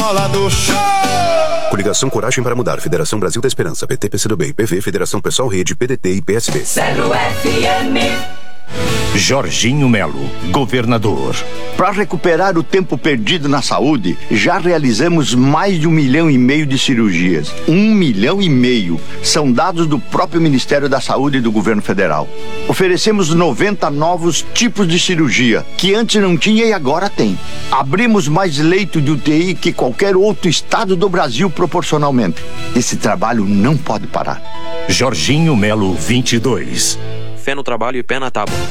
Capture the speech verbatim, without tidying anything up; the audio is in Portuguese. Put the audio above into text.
escola do show. Coligação Coragem para Mudar, Federação Brasil da Esperança, P T, P C do B, P V, Federação Pessoal Rede, P D T e P S B. Zero F M. Jorginho Melo, governador. Para recuperar o tempo perdido na saúde, já realizamos mais de um milhão e meio de cirurgias. Um milhão e meio. São dados do próprio Ministério da Saúde e do Governo Federal. Oferecemos noventa novos tipos de cirurgia, que antes não tinha e agora tem. Abrimos mais leito de U T I que qualquer outro estado do Brasil proporcionalmente. Esse trabalho não pode parar. Jorginho Melo, vinte e dois. Fé no trabalho e pé na tábua.